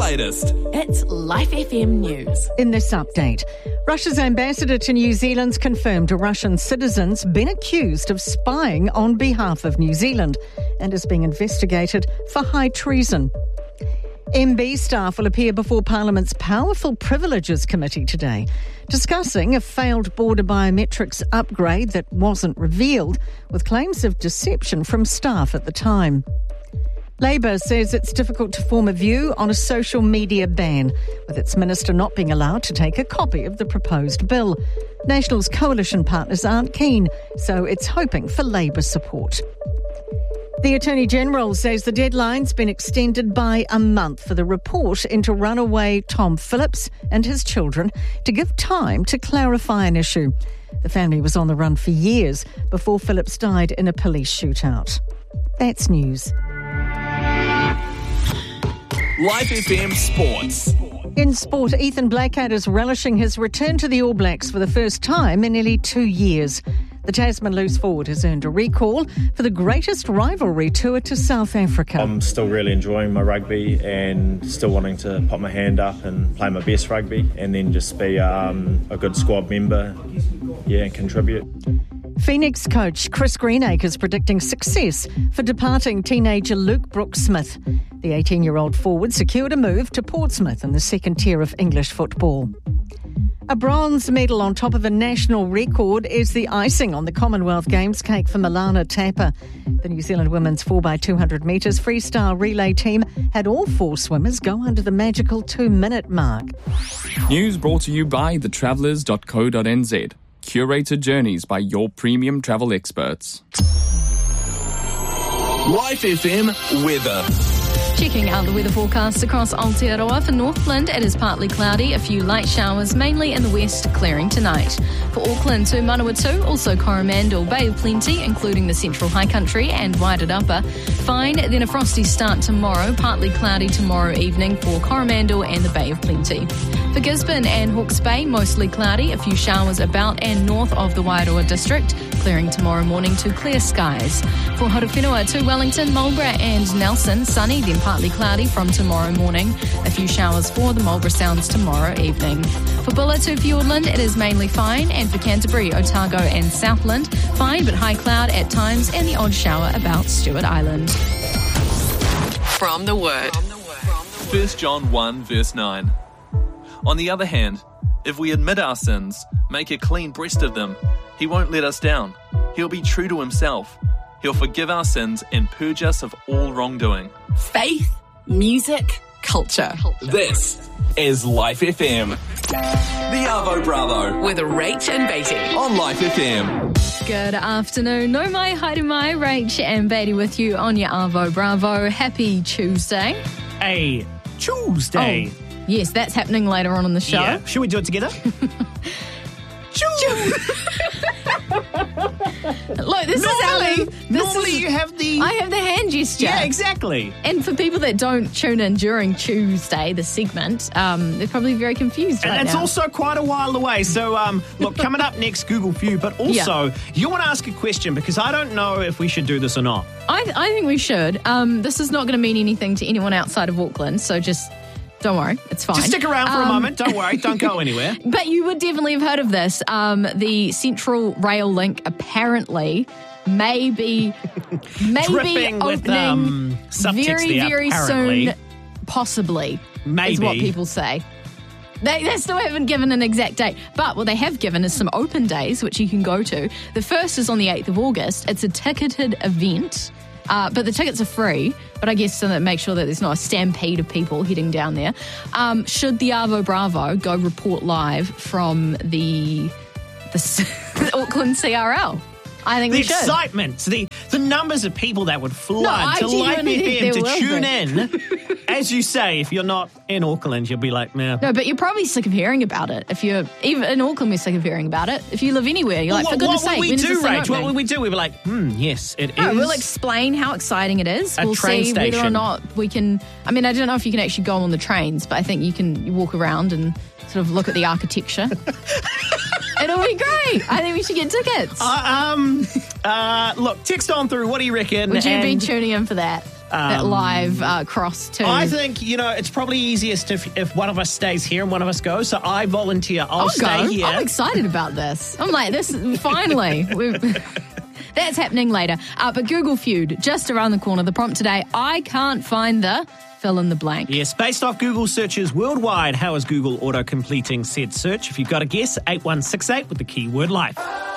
latest. It's Life FM News. In this update, Russia's ambassador to New Zealand's confirmed a Russian citizen's been accused of spying on behalf of New Zealand and is being investigated for high treason. MB staff will appear before Parliament's Powerful Privileges Committee today, discussing a failed border biometrics upgrade that wasn't revealed, with claims of deception from staff at the time. Labor says it's difficult to form a view on a social media ban, with its minister not being allowed to take a copy of the proposed bill. National's coalition partners aren't keen, so it's hoping for Labor support. The Attorney-General says the deadline's been extended by a month for the report into runaway Tom Phillips and his children to give time to clarify an issue. The family was on the run for years before Phillips died in a police shootout. That's news. Life FM Sports. In sport, Ethan Blackadder is relishing his return to the All Blacks for the first time in nearly 2 years. The Tasman loose forward has earned a recall for the greatest rivalry tour to South Africa. I'm still really enjoying my rugby and still wanting to put my hand up and play my best rugby and then just be a good squad member, and contribute. Phoenix coach Chris Greenacre is predicting success for departing teenager Luke Brooks-Smith. The 18-year-old forward secured a move to Portsmouth in the second tier of English football. A bronze medal on top of a national record is the icing on the Commonwealth Games cake for Milana Tapa. The New Zealand women's 4x200 metres freestyle relay team had all 4 swimmers go under the magical 2-minute mark. News brought to you by thetravellers.co.nz. Curated journeys by your premium travel experts. Life FM weather. Checking out the weather forecast across Aotearoa. For Northland, it is partly cloudy, a few light showers, mainly in the west, clearing tonight. For Auckland to Manawatu, also Coromandel, Bay of Plenty, including the central high country and Waitarapa. Fine, then a frosty start tomorrow, partly cloudy tomorrow evening for Coromandel and the Bay of Plenty. For Gisborne and Hawke's Bay, mostly cloudy, a few showers about and north of the Wairoa district, clearing tomorrow morning to clear skies. For Horowhenua to Wellington, Marlborough and Nelson, sunny, then partly cloudy from tomorrow morning. A few showers for the Marlborough Sounds tomorrow evening. For Bulla to Fiordland, it is mainly fine, and for Canterbury, Otago and Southland, fine but high cloud at times and the odd shower about Stewart Island. From the Word. 1 John 1 verse 9. On the other hand, if we admit our sins, make a clean breast of them, he won't let us down. He'll be true to himself. He'll forgive our sins and purge us of all wrongdoing. Faith, music, culture. This is Life FM. The Arvo Bravo. With Rach and Beatty. On Life FM. Good afternoon. No mai, haere mai, Rach and Beatty with you on your Arvo Bravo. Happy Tuesday. Hey, Tuesday. Oh, yes, that's happening later on in the show. Yeah, should we do it together? Look, this is Normally you have the... I have the hand gesture. Yeah, exactly. And for people that don't tune in during Tuesday, the segment, they're probably very confused And right it's now. also quite a while away. So, look, coming up next, Google View. But also, you want to ask a question because I don't know if we should do this or not. I think we should. This is not going to mean anything to anyone outside of Auckland, so just... don't worry, it's fine. Just stick around for a moment. Don't worry. Don't go anywhere. But you would definitely have heard of this. The Central Rail Link apparently may be Dripping opening with subtext very, there, very apparently. soon. Possibly, Maybe. is what people say. They still haven't given an exact date. But what they have given is some open days, which you can go to. The first is on the 8th of August. It's a ticketed event. But the tickets are free, but I guess so that make sure that there's not a stampede of people heading down there. Should the Arvo Bravo go report live from the Auckland CRL? I think we should. The excitement, the numbers of people that would flood to Life genuinely think FM to there tune will in. As you say, if you're not in Auckland, you'll be like, man. No, but you're probably sick of hearing about it. If you're even in Auckland, we're sick of hearing about it. If you live anywhere, you're like, for goodness sake, what when is would we this do, thing Rach? opening? What would we do? We were like, yes, it is. No, we'll explain how exciting it is. We'll train see whether or station. not we can. I mean, I don't know if you can actually go on the trains, but I think you walk around and sort of look at the architecture. It'll be great. I think we should get tickets. Look, text on through. What do you reckon? Would you be And, tuning in for that? that live cross to. I think, it's probably easiest if one of us stays here and one of us goes. So I volunteer. I'll stay go. here. I'm excited about this. I'm like, this finally. That's happening later. But Google Feud, just around the corner. The prompt today, I can't find the fill in the blank. Yes, based off Google searches worldwide, how is Google auto-completing said search? If you've got a guess, 8168 with the keyword life.